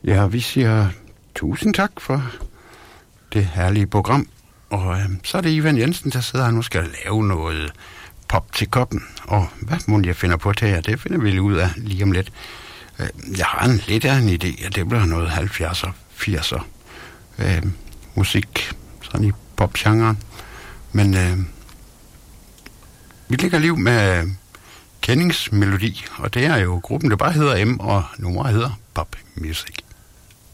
Ja, vi siger tusind tak for det herlige program. Og så er det Ivan Jensen, der sidder her nu skal lave noget pop til koppen. Og hvad må jeg finder på til her, det finder vi ud af lige om lidt. Jeg har lidt af en idé, at det bliver noget 70'er, 80'er musik, sådan i popgenren. Men vi lægger liv med kendingsmelodi, og det er jo gruppen, der bare hedder M, og nummeret hedder Pop Music.